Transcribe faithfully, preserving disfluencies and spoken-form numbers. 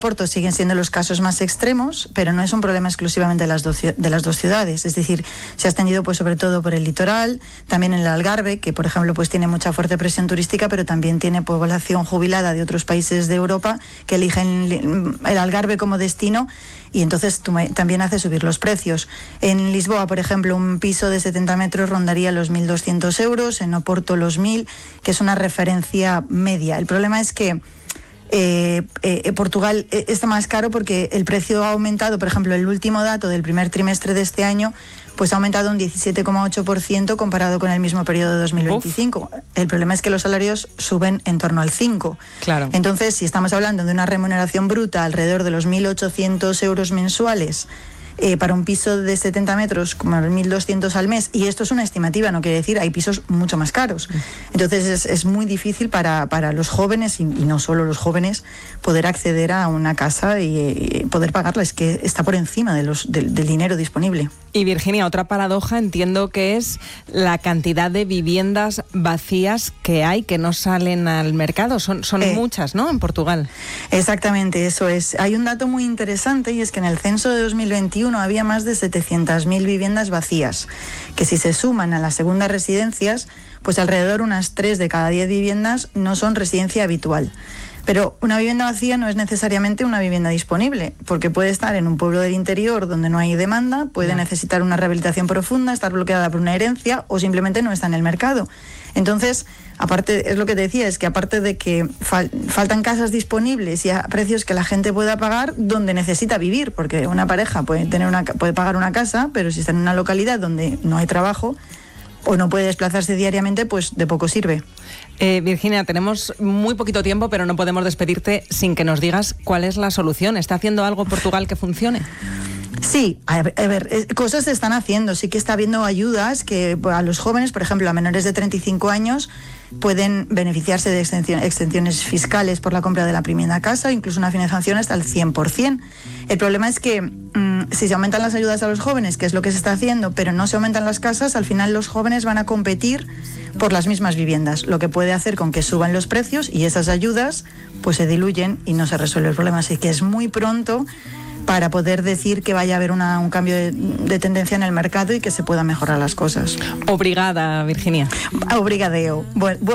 Porto siguen siendo los casos más extremos, pero no es un problema exclusivamente de las dos, de las dos ciudades. Es decir, se ha extendido pues sobre todo por el litoral, también en el Algarve, que por ejemplo pues tiene mucha fuerte presión turística, pero también tiene población jubilada de otros países de Europa que eligen el Algarve como destino y entonces también hace subir los precios. En Lisboa, por ejemplo, un piso de setenta metros rondaría los mil doscientos euros, en Oporto los mil, que es una referencia media. El problema es que Eh, eh, Portugal eh, está más caro porque el precio ha aumentado. Por ejemplo, el último dato del primer trimestre de este año pues ha aumentado un diecisiete coma ocho por ciento comparado con el mismo periodo de dos mil veinticinco. Uf. El problema es que los salarios suben en torno al cinco. Claro. Entonces, si estamos hablando de una remuneración bruta alrededor de los mil ochocientos euros mensuales, Eh, para un piso de setenta metros, como mil doscientos al mes, y esto es una estimativa, no quiere decir, hay pisos mucho más caros. Entonces es, es muy difícil para, para los jóvenes, y, y no solo los jóvenes, poder acceder a una casa y, y poder pagarla, es que está por encima de los, del, del dinero disponible. Y Virginia, otra paradoja entiendo que es la cantidad de viviendas vacías que hay, que no salen al mercado. Son, son eh, muchas, ¿no?, en Portugal. Exactamente, eso es. Hay un dato muy interesante y es que en el censo de dos mil veintiuno había más de setecientas mil viviendas vacías, que si se suman a las segundas residencias, pues alrededor unas tres de cada diez viviendas no son residencia habitual. Pero una vivienda vacía no es necesariamente una vivienda disponible, porque puede estar en un pueblo del interior donde no hay demanda, puede necesitar una rehabilitación profunda, estar bloqueada por una herencia o simplemente no está en el mercado. Entonces, aparte, es lo que te decía, es que aparte de que fal- faltan casas disponibles y a precios que la gente pueda pagar donde necesita vivir, porque una pareja puede tener una, puede pagar una casa, pero si está en una localidad donde no hay trabajo o no puede desplazarse diariamente, pues de poco sirve. Eh, Virginia, tenemos muy poquito tiempo, pero no podemos despedirte sin que nos digas cuál es la solución. ¿Está haciendo algo Portugal que funcione? Sí, a ver, a ver, cosas se están haciendo. Sí que está habiendo ayudas que a los jóvenes, por ejemplo, a menores de treinta y cinco años, pueden beneficiarse de exenciones fiscales por la compra de la primera casa, incluso una financiación hasta el cien por ciento. El problema es que mmm, si se aumentan las ayudas a los jóvenes, que es lo que se está haciendo, pero no se aumentan las casas, al final los jóvenes van a competir por las mismas viviendas, lo que puede hacer con que suban los precios y esas ayudas pues se diluyen y no se resuelve el problema. Así que es muy pronto para poder decir que vaya a haber una, un cambio de, de tendencia en el mercado y que se puedan mejorar las cosas. Obrigada, Virginia. Obrigadeo. Bueno.